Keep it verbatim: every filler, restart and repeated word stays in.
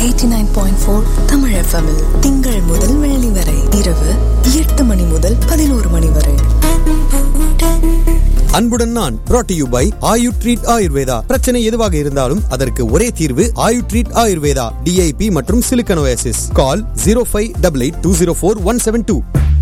Eighty nine point four Tamil எஃப்எம்மில் திங்கள் முதல் வெள்ளி வரை இரவு எட்டு மணி முதல் பதினோரு மணி வரை. அன்புடன் நான் brought to you by Ayu treat Ayurveda. பிரச்சனை எதுவாக இருந்தாலும் அதற்கு ஒரே தீர்வு ஆயு ட்ரீட் ஆயுர்வேதா. டிஐபி மற்றும் சிலிக்கன் ஓஎஸ்எஸ். கால் zero five eight eight two zero four one seven two.